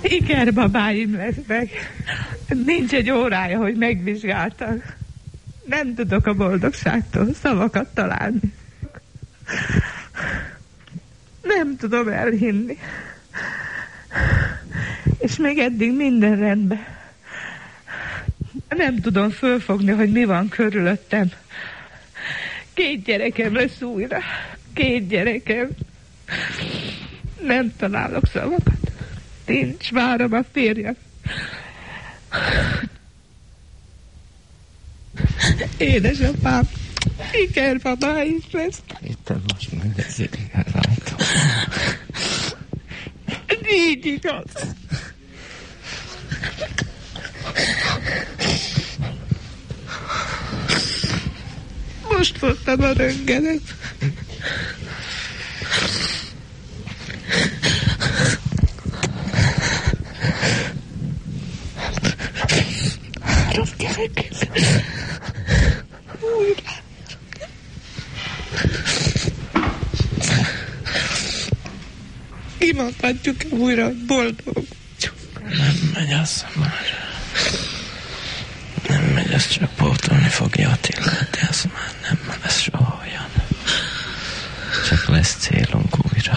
Ikerbabáim lesznek. Nincs egy órája, hogy megvizsgáltak. Nem tudok a boldogságtól szavakat találni. Nem tudom elhinni. És még eddig minden rendben. Nem tudom fölfogni, hogy mi van körülöttem. 2 gyerekem lesz újra. 2 gyerekem. Nem találok szavakat. Nincs, várom a férjem. Édesapám, ikerbabá is lesz. Itt most megnézik az ajtó. Így igaz. Most voltam a röntgenet. Rossz gyerek. Újra. Kimondhatjuk újra, hogy boldog. Nem megy az már. Nem megy, az csak pótolni fogja Attilát, de az már nem lesz soha olyan. Csak lesz célunk újra.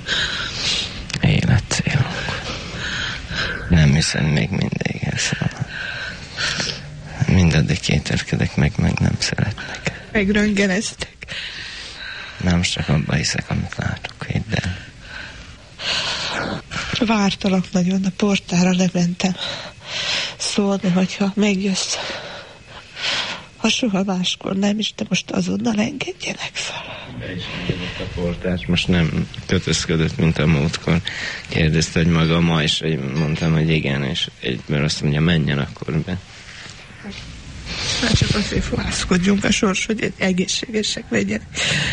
Életcélunk. Nem hiszem még mindig ezt. Mindaddig kételkedek, meg nem szeretnek. Megröntgeneztek. Nem csak abba hiszek, amit látok, hidd el. Vártalak nagyon, a portára lementem szólni, hogyha megjössz. Ha soha máskor nem is, de most azonnal engedjenek fel. Be is engedett a portás, most nem kötözködött, mint a múltkor. Kérdezte, hogy maga ma, és mondtam, hogy igen, és egyből azt mondja, menjen akkor be. Már csak azért fohászkodjunk a sors, hogy egészségesek legyenek.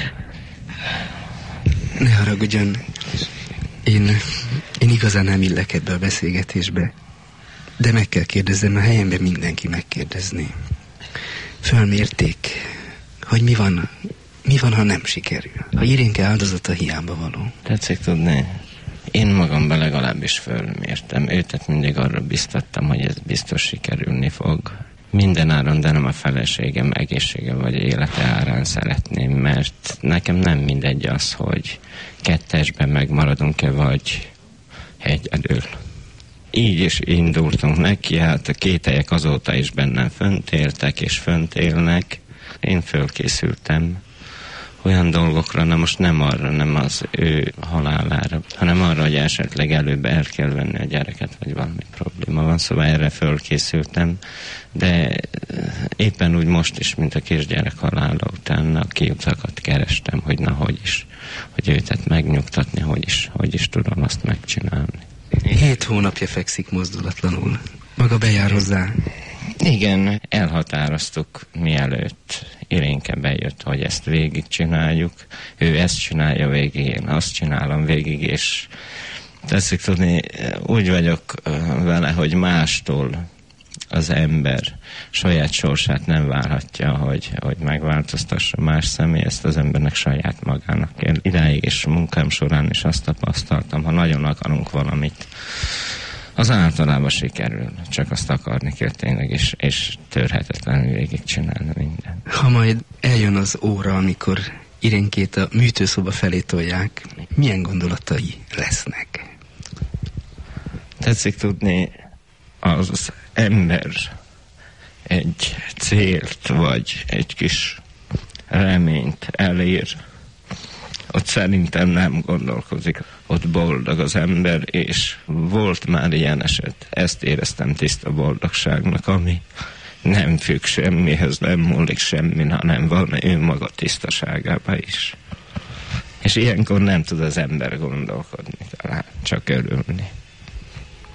Ne haragudjon, én igazán nem illek ebbe a beszélgetésbe, de meg kell kérdezzem, a helyemben mindenki megkérdezni. Fölmérték, hogy mi van, ha nem sikerül. A Irénke áldozata hiába való. Tetszik tudni, én magamban legalábbis fölmértem. Őtet mindig arra biztattam, hogy ez biztos sikerülni fog. Minden áron, de nem a feleségem egészsége vagy élete árán szeretném, mert nekem nem mindegy az, hogy 2-esben megmaradunk-e, vagy egyedül. Így is indultunk neki, hát a kételyek azóta is bennem fönt éltek és fönt élnek. Én fölkészültem olyan dolgokra, na most nem arra, nem az ő halálára, hanem arra, hogy esetleg előbb el kell venni a gyereket, vagy valami probléma van, szóval erre fölkészültem, de éppen úgy most is, mint a kisgyerek halála után a kiutakat kerestem, hogy na hogy is, hogy őtet megnyugtatni, hogy is tudom azt megcsinálni. 7 hónapja fekszik mozdulatlanul. Maga bejár hozzá? Igen, elhatároztuk mielőtt Irénke bejött, hogy ezt végigcsináljuk. Ő ezt csinálja végig, én azt csinálom végig, és tetszik tudni, úgy vagyok vele, hogy mástól az ember saját sorsát nem várhatja, hogy megváltoztassa más személy, ezt az embernek saját magának kell. Idáig és munkám során is azt tapasztaltam, ha nagyon akarunk valamit, az általában sikerül, csak azt akarni kell tényleg, és törhetetlenül végigcsinálni minden. Ha majd eljön az óra, amikor Irénkét a műtőszoba felé tolják, milyen gondolatai lesznek? Tetszik tudni, az ember egy célt, vagy egy kis reményt elér, ott szerintem nem gondolkozik, ott boldog az ember, és volt már ilyen eset, ezt éreztem tiszta boldogságnak, ami nem függ semmihez, nem múlik semmin, hanem van ő maga tisztaságában is. És ilyenkor nem tud az ember gondolkodni, talán csak örülni.